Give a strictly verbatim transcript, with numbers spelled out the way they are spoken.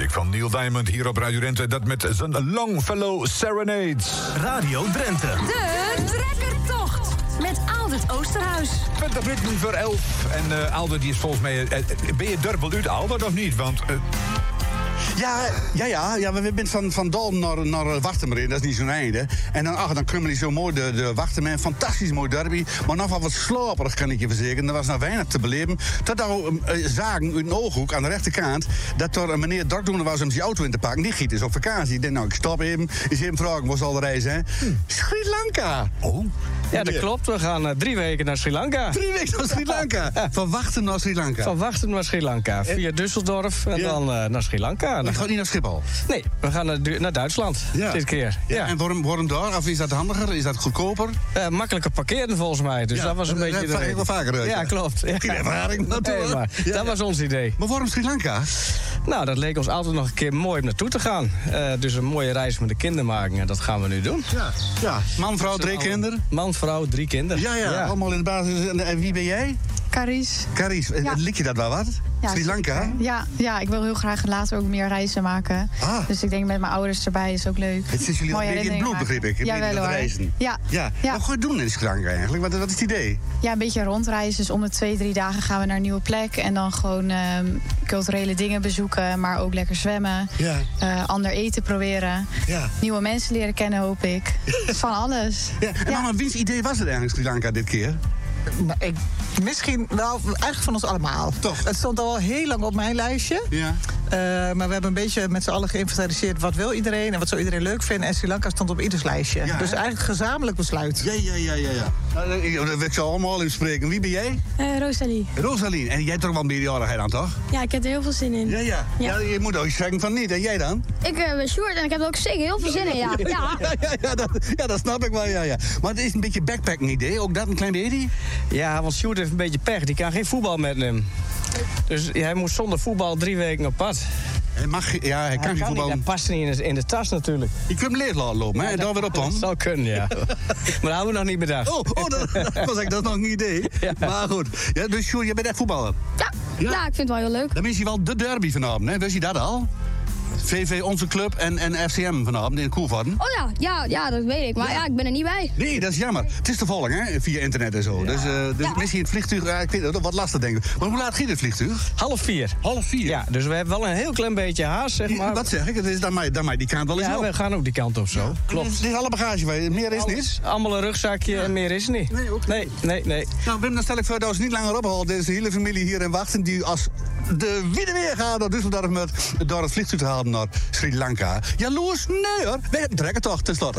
muziek van Neil Diamond hier op Radio Drenthe. Dat met zijn Longfellow Serenades. Radio Drenthe. De trekkertocht met Aldert Oosterhuis. twintig minuten voor elf. En uh, Aldert die is volgens mij... Uh, ben je durbel uit, Aldert, of niet? Want... Uh, Ja, ja, ja, ja, we zijn van, van Dalm naar, naar Wartemerin, dat is niet zo'n einde. En dan, ach, dan kunnen we zo mooi de, de Wartemerin, fantastisch mooi derby. Maar nog wel wat slaperig, kan ik je verzekeren. Er was nog weinig te beleven. Tot we uh, zagen uit een ooghoek aan de rechterkant dat er een meneer drukdoende was om zijn auto in te pakken. Die giet is op vakantie. Ik denk, nou, ik stop even. Is even vragen, waar zal de reis, hè? Hm. Sri Lanka. Oh. Ja, dat klopt. We gaan uh, drie weken naar Sri Lanka. Drie weken naar Sri Lanka. Van Wachten naar Sri Lanka. Van Wachten naar Sri Lanka. Via Düsseldorf en ja. dan uh, naar Sri Lanka. Je gaat niet naar Schiphol? Nee, we gaan naar, du- naar Duitsland ja. dit keer. Ja. Ja. En waarom, waarom daar? Of is dat handiger? Is dat goedkoper? Uh, makkelijker parkeren volgens mij. Dus ja, dat was een dat, beetje... Dat de heb ik wel vaker uit. Ja, klopt. Ja. Geen ervaring natuurlijk. Nee, maar ja, dat ja. was ons idee. Maar waarom Sri Lanka? Nou, dat leek ons altijd nog een keer mooi om naartoe te gaan. Uh, dus een mooie reis met de kinderen maken. En dat gaan we nu doen. Ja, ja. Man, vrouw, drie kinderen? Man, vrouw, drie kinderen. Ja, ja, ja. Allemaal in de basis. En, en wie ben jij? Caries. Caries. Ja. Lik je dat wel wat? Ja, Sri Lanka? Ja, ja, ik wil heel graag later ook meer reizen maken. Ah. Dus ik denk met mijn ouders erbij is ook leuk. Het zit jullie al een beetje in het bloed, begreep ik. Ja, wel hoor. Reizen. Ja. Ja. Ja. Wat ga je doen in Sri Lanka eigenlijk? Wat, wat is het idee? Ja, een beetje rondreizen. Dus om de twee, drie dagen gaan we naar een nieuwe plek. En dan gewoon uh, culturele dingen bezoeken. Maar ook lekker zwemmen. Ja. Uh, ander eten proberen. Ja. Nieuwe mensen leren kennen, hoop ik. Van alles. Ja. En Ja. mama, wiens idee was het eigenlijk Sri Lanka dit keer? Nou, ik, misschien, nou, eigenlijk van ons allemaal. Toch? Het stond al heel lang op mijn lijstje. Ja. Uh, maar we hebben een beetje met z'n allen geïnventariseerd wat wil iedereen en wat zou iedereen leuk vinden. En Sri Lanka stond op ieders lijstje. Ja, dus hè? eigenlijk gezamenlijk besluit. Ja, ja, ja, ja. ja. Nou, ik- dat wil ik zo allemaal in spreken. Wie ben jij? Uh, Rosalie. Rosalien. En jij hebt toch wel meerjarigheid dan, toch? Ja, ik heb er heel veel zin in. Ja, ja. Ja. Ja, je moet ook zeggen van niet. En jij dan? Ik uh, ben Sjoerd en ik heb er ook zeker heel veel zin in, ja. Ja. Ja, ja, ja, dat, ja, dat snap ik wel, ja, ja. Maar het is een beetje backpacking idee. Ook dat een klein beetje? Ja, want Sjoerd heeft een beetje pech. Die kan geen voetbal met hem. Dus hij moest zonder voetbal drie weken op pad. Hij mag, ja, hij kan Hij geen kan voetbal. niet, dat past niet in de, in de tas natuurlijk. Je kunt hem leer laten lopen, hè? En daar weer op dan. Dat zou kunnen, ja. Maar dat hebben we nog niet bedacht. Oh, oh dat, dat was eigenlijk dat is nog een idee. Ja. Maar goed. Ja, dus Sjoerd, jij bent echt voetballer. Ja. Ja? Ja, ik vind het wel heel leuk. Dan is hij wel de derby vanavond, hè? Wist je dat al? V V Onze Club en, en F C M vanavond in Koevoorden. Oh ja, ja, ja, dat weet ik. Maar ja, ik ben er niet bij. Nee, dat is jammer. Het is te volgen, hè? Via internet en zo. Dus, uh, dus Ja. misschien het vliegtuig, ja, ik weet het, wat lastig denk ik. Maar hoe laat gaat het vliegtuig? Half vier. Half vier. Ja, dus we hebben wel een heel klein beetje haast, zeg maar. Wat zeg ik? Het is dan mij, dan mij die kant wel eens Ja, op. we gaan ook die kant op zo. Klopt. Dit is alle bagage, bij. Meer is niet. Allemaal een rugzakje en meer is er niet. Nee, ook niet. Nee, nee, nee. Nou, Wim, dan stel ik voor dat we niet langer ophouden. Dit is de hele familie hier in Wachten die als de wiede weer gaat naar Düsseldorf met door het vliegtuig te halen naar Sri Lanka. Jaloers? Nee hoor. Wij hebben trekken toch, tenslotte.